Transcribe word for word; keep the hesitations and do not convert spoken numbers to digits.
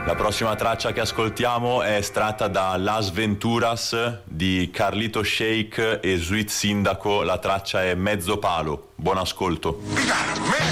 La prossima traccia che ascoltiamo è estratta da Las Venturas di Carlito Shake e Sweet Sindaco. La traccia è Mezzo Palo. Buon ascolto.